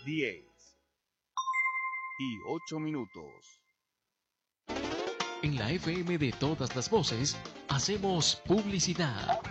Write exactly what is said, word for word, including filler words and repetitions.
diez y ocho minutos. En la F M de todas las voces, hacemos publicidad.